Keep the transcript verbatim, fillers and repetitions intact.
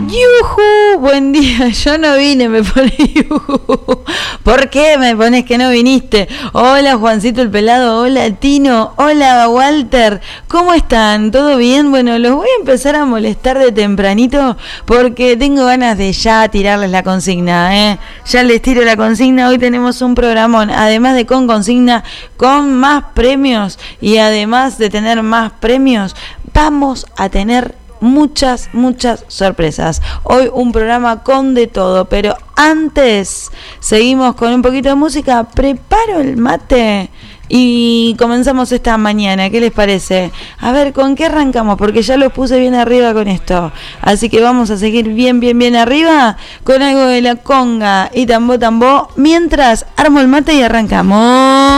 Yuju, buen día, yo no vine, me pone yuju. ¿Por qué me pones que no viniste? Hola Juancito el Pelado, hola Tino, hola Walter, ¿cómo están? ¿Todo bien? Bueno, los voy a empezar a molestar de tempranito porque tengo ganas de ya tirarles la consigna, ¿eh? Ya les tiro la consigna, hoy tenemos un programón, además de con consigna, con más premios y además de tener más premios, vamos a tener muchas, muchas sorpresas. Hoy un programa con de todo, pero antes seguimos con un poquito de música. Preparo el mate y comenzamos esta mañana. ¿Qué les parece? A ver, ¿con qué arrancamos? Porque ya los puse bien arriba con esto. Así que vamos a seguir bien, bien, bien arriba con algo de la conga y tambo, tambo. Mientras armo el mate y arrancamos.